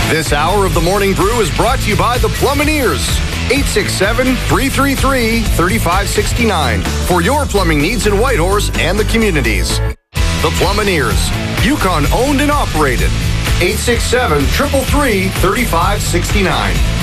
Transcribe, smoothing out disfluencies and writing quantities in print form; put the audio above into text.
This hour of the Morning Brew is brought to you by the Plumineers. 867-333-3569 for your plumbing needs in Whitehorse and the communities. The Plumineers, Yukon owned and operated. 867-333-3569.